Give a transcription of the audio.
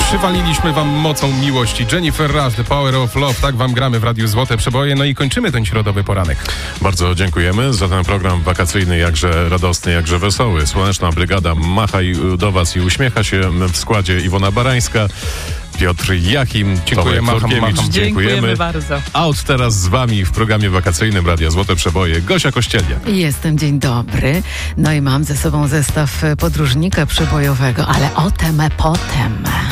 przywaliliśmy wam mocą miłości. Jennifer Rush, The Power of Love, tak wam gramy w Radiu Złote Przeboje. No i kończymy ten środowy poranek. Bardzo dziękujemy za ten program wakacyjny, jakże radosny, jakże wesoły. Słoneczna Brygada macha do was i uśmiecha się w składzie Iwona Barańska, Piotr Jachim, Dziękuję, Tomek Korkiewicz. Dziękujemy bardzo. Out teraz z wami w programie wakacyjnym Radia Złote Przeboje Gosia Kościeliak. Jestem, dzień dobry. No i mam ze sobą zestaw podróżnika przebojowego, ale o tem potem.